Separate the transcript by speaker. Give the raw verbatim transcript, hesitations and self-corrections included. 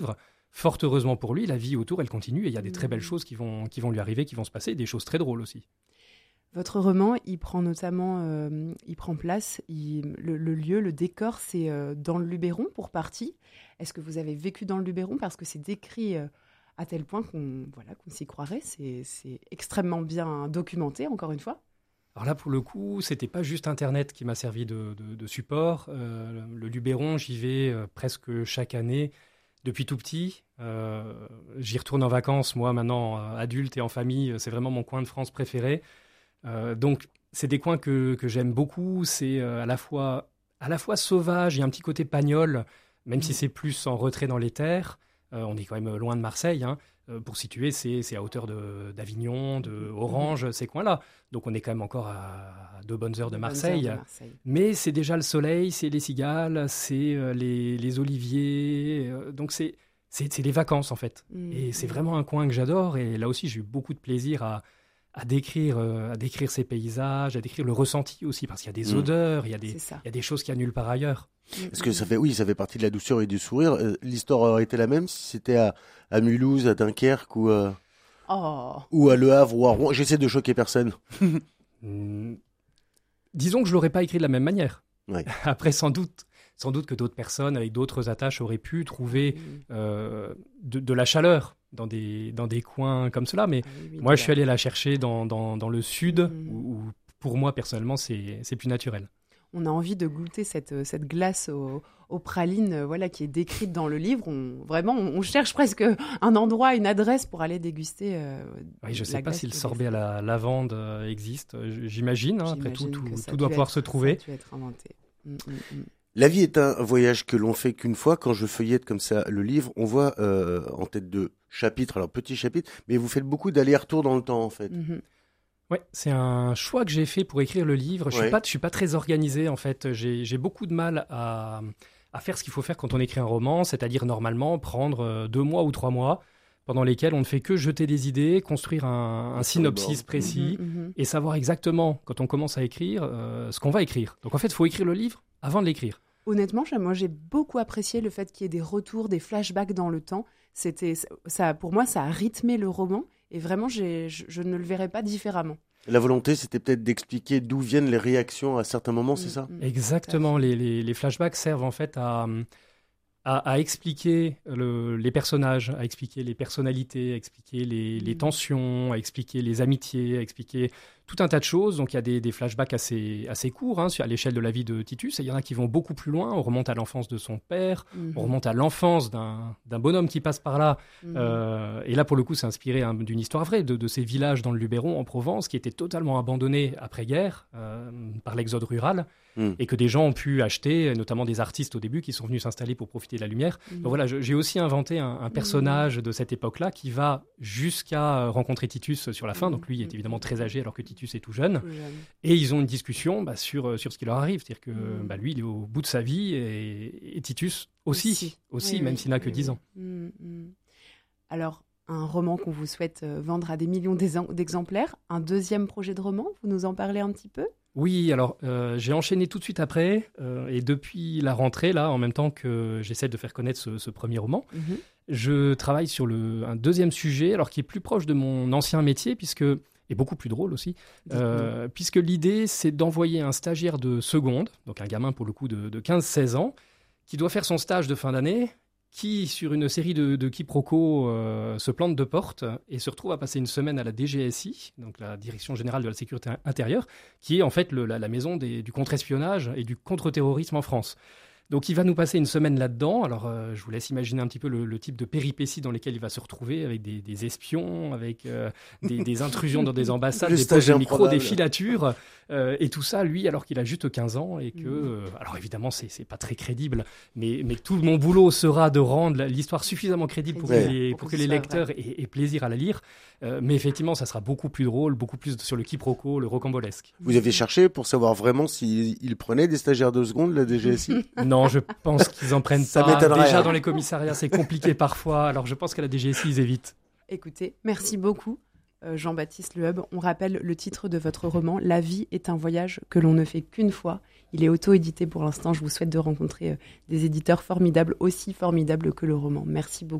Speaker 1: Fort heureusement pour lui, la vie autour, elle continue et il y a des très belles choses qui vont, qui vont lui arriver, qui vont se passer, des choses très drôles aussi.
Speaker 2: Votre roman, il prend notamment, euh, il prend place, il, le, le lieu, le décor, c'est euh, dans le Luberon pour partie. Est-ce que vous avez vécu dans le Luberon ? Parce que c'est décrit euh, à tel point qu'on, voilà, qu'on s'y croirait. C'est, c'est extrêmement bien documenté, encore une fois.
Speaker 1: Alors là, pour le coup, c'était pas juste Internet qui m'a servi de, de, de support. Euh, le Luberon, j'y vais euh, presque chaque année. Depuis tout petit, euh, j'y retourne en vacances, moi maintenant euh, adulte et en famille, c'est vraiment mon coin de France préféré. Euh, donc c'est des coins que, que j'aime beaucoup, c'est euh, à la fois, à la fois sauvage, il y a un petit côté pagnol, même mmh. si c'est plus en retrait dans les terres. Euh, on est quand même loin de Marseille, hein. Euh, pour situer, c'est, c'est à hauteur de, d'Avignon, de Orange, mmh. ces coins-là. Donc on est quand même encore à, à deux bonnes heures de Marseille.
Speaker 2: heures de Marseille.
Speaker 1: Mais c'est déjà le soleil, c'est les cigales, c'est euh, les, les oliviers. Euh, donc c'est, c'est, c'est les vacances en fait. Mmh. Et c'est vraiment un coin que j'adore. Et là aussi, j'ai eu beaucoup de plaisir à, à, décrire, euh, à décrire ces paysages, à décrire le ressenti aussi. Parce qu'il y a des mmh. odeurs, il y a des, il y a des choses qu'il n'y a nulle part ailleurs.
Speaker 3: Est-ce que ça fait, oui, ça fait partie de la douceur et du sourire. Euh, l'histoire aurait été la même si c'était à, à Mulhouse, à Dunkerque ou, euh,
Speaker 2: oh.
Speaker 3: ou à Le Havre ou à Rouen. J'essaie de choquer personne.
Speaker 1: mmh. Disons que je l'aurais pas écrit de la même manière.
Speaker 3: Ouais.
Speaker 1: Après, sans doute, sans doute que d'autres personnes avec d'autres attaches auraient pu trouver euh, de, de la chaleur dans des, dans des coins comme cela. Mais oui, oui, moi, je suis allé la chercher dans, dans, dans le sud, mmh. où, où pour moi, personnellement, c'est, c'est plus naturel.
Speaker 2: On a envie de goûter cette, cette glace aux, aux pralines, voilà, qui est décrite dans le livre. On, vraiment, on, on cherche presque un endroit, une adresse pour aller déguster. Euh,
Speaker 1: oui, je ne sais pas si le sorbet à la lavande euh, existe. J'imagine, hein, après tout, tout, tout doit pouvoir
Speaker 2: être,
Speaker 1: se trouver.
Speaker 2: Ça a dû être inventé. Mm, mm, mm.
Speaker 3: La vie est un voyage que l'on fait qu'une fois. Quand je feuillette comme ça le livre, on voit euh, en tête de chapitres, alors petits chapitres, mais vous faites beaucoup d'allers-retours dans le temps en fait.
Speaker 2: Mm-hmm.
Speaker 1: Oui, c'est un choix que j'ai fait pour écrire le livre. Je ne
Speaker 3: ouais.
Speaker 1: suis pas, je suis pas très organisé, en fait. J'ai, j'ai beaucoup de mal à, à faire ce qu'il faut faire quand on écrit un roman, c'est-à-dire normalement prendre deux mois ou trois mois pendant lesquels on ne fait que jeter des idées, construire un, un synopsis précis
Speaker 2: mmh, mmh.
Speaker 1: et savoir exactement, quand on commence à écrire, euh, ce qu'on va écrire. Donc en fait, il faut écrire le livre avant de l'écrire.
Speaker 2: Honnêtement, moi j'ai beaucoup apprécié le fait qu'il y ait des retours, des flashbacks dans le temps. C'était, ça, pour moi, ça a rythmé le roman. Et vraiment, j'ai, je, je ne le verrais pas différemment.
Speaker 3: La volonté, c'était peut-être d'expliquer d'où viennent les réactions à certains moments, c'est ça ?
Speaker 1: Exactement. Les, les, les flashbacks servent en fait à, à, à expliquer le, les personnages, à expliquer les personnalités, à expliquer les, les tensions, à expliquer les amitiés, à expliquer tout un tas de choses. Donc il y a des, des flashbacks assez, assez courts hein, à l'échelle de la vie de Titus. Et il y en a qui vont beaucoup plus loin. On remonte à l'enfance de son père, mm-hmm. on remonte à l'enfance d'un, d'un bonhomme qui passe par là. Mm-hmm. Euh, et là, pour le coup, c'est inspiré hein, d'une histoire vraie de, de ces villages dans le Luberon, en Provence, qui étaient totalement abandonnés après-guerre euh, par l'exode rural. Mm. Et que des gens ont pu acheter, notamment des artistes au début, qui sont venus s'installer pour profiter de la lumière. Mm. Donc voilà, je, j'ai aussi inventé un, un personnage mm. de cette époque-là qui va jusqu'à rencontrer Titus sur la fin. Mm. Donc lui il est évidemment très âgé alors que Titus est tout jeune.
Speaker 2: Tout jeune.
Speaker 1: Et ils ont une discussion bah, sur, sur ce qui leur arrive. C'est-à-dire que mm. bah, lui, il est au bout de sa vie et, et Titus aussi, aussi, aussi oui, même oui, s'il n'a oui, que dix oui. ans.
Speaker 2: Mm, mm. Alors, un roman qu'on vous souhaite vendre à des millions d'exemplaires. Un deuxième projet de roman, vous nous en parlez un petit peu ?
Speaker 1: Oui, alors euh, j'ai enchaîné tout de suite après, euh, et depuis la rentrée, là, en même temps que j'essaie de faire connaître ce, ce premier roman, mm-hmm. je travaille sur le, un deuxième sujet, alors qui est plus proche de mon ancien métier, puisque, et beaucoup plus drôle aussi, euh, puisque l'idée, c'est d'envoyer un stagiaire de seconde, donc un gamin pour le coup de, de quinze seize ans, qui doit faire son stage de fin d'année, qui, sur une série de, de quiproquos, euh, se plante de porte et se retrouve à passer une semaine à la D G S I, donc la Direction Générale de la Sécurité Intérieure, qui est en fait le, la, la maison des, du contre-espionnage et du contre-terrorisme en France. Donc il va nous passer une semaine là-dedans. Alors euh, je vous laisse imaginer un petit peu le, le type de péripéties dans lesquelles il va se retrouver, avec des, des espions, avec euh, des, des intrusions dans des ambassades, des postes de micro, des filatures, euh, et tout ça, lui, alors qu'il a juste quinze ans, et que, euh, alors évidemment, c'est, c'est pas très crédible, mais, mais tout mon boulot sera de rendre l'histoire suffisamment crédible pour ouais. que les, pour pour que les lecteurs aient, aient plaisir à la lire. Euh, mais effectivement, ça sera beaucoup plus drôle, beaucoup plus sur le quiproquo, le rocambolesque.
Speaker 3: Vous avez cherché pour savoir vraiment s'ils si prenaient des stagiaires de seconde, la D G S I ?
Speaker 1: Non, je pense qu'ils en prennent
Speaker 3: ça
Speaker 1: pas. Déjà,
Speaker 3: hein.
Speaker 1: dans les commissariats, c'est compliqué parfois. Alors, je pense qu'à la D G S I, ils évitent.
Speaker 2: Écoutez, merci beaucoup. euh, Jean-Baptiste Lehub. On rappelle le titre de votre roman, « La vie est un voyage que l'on ne fait qu'une fois ». Il est auto-édité pour l'instant. Je vous souhaite de rencontrer euh, des éditeurs formidables, aussi formidables que le roman. Merci beaucoup.